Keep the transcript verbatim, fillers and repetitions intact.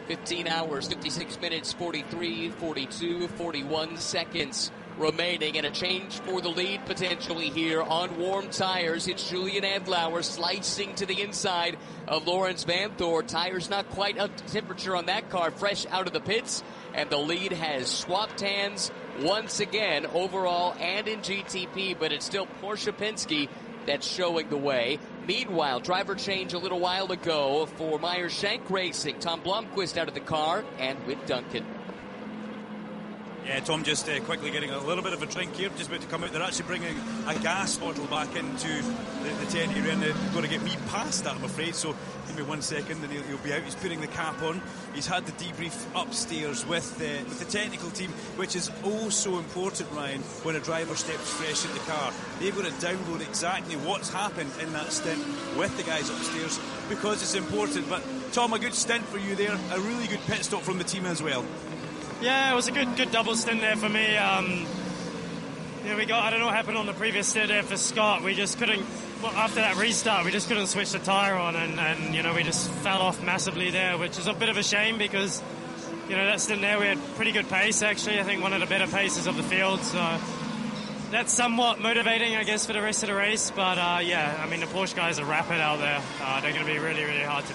fifteen hours, fifty-six minutes, forty-three, forty-two, forty-one seconds remaining, and a change for the lead potentially here on warm tires. It's Julian Andlauer slicing to the inside of Lawrence Vanthoor. Tires not quite up to temperature on that car, fresh out of the pits, and the lead has swapped hands once again overall and in G T P, but it's still Porsche Penske that's showing the way. Meanwhile, driver change a little while ago for Meyer Shank Racing. Tom Blomqvist out of the car and with Duncan. Yeah, Tom just uh, quickly getting a little bit of a drink here, just about to come out. They're actually bringing a gas bottle back into the, the tent area, and they're going to get me past that, I'm afraid. So give me one second and he'll, he'll be out. He's putting the cap on. He's had the debrief upstairs with, uh, with the technical team, which is oh so important, Ryan, when a driver steps fresh in the car. They've got to download exactly what's happened in that stint with the guys upstairs, because it's important. But Tom, a good stint for you there, a really good pit stop from the team as well. Yeah, it was a good good double stint there for me. Um, yeah, we got, I don't know what happened on the previous stint there for Scott. We just couldn't, well, after that restart, we just couldn't switch the tyre on, and, and, you know, we just fell off massively there, which is a bit of a shame because, you know, that stint there we had pretty good pace, actually. I think one of the better paces of the field, so that's somewhat motivating, I guess, for the rest of the race. But, uh, yeah, I mean, the Porsche guys are rapid out there. Uh, they're going to be really, really hard to